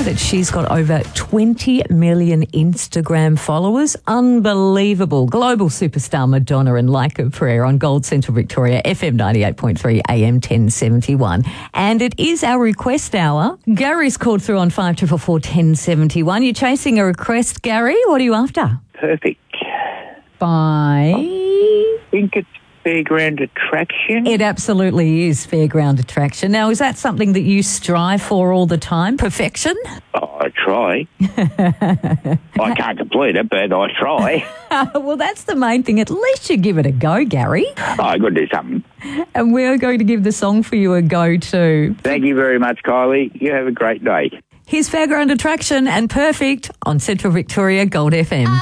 that she's got over 20 million Instagram followers. Unbelievable. Global superstar Madonna and Like a Prayer on Gold Central Victoria, FM 98.3 AM 1071. And it is our request hour. Gary's called through on 5444 1071. You're chasing a request, Gary. What are you after? Perfect. By... I think it's Fairground Attraction. It absolutely is Fairground Attraction. Now, is that something that you strive for all the time? Perfection? Oh, I try. I can't complete it, but I try. Well, that's the main thing. At least you give it a go, Gary. Oh, I've got to do something. And we're going to give the song for you a go too. Thank you very much, Kylie. You have a great day. Here's Fairground Attraction and Perfect on Central Victoria Gold FM.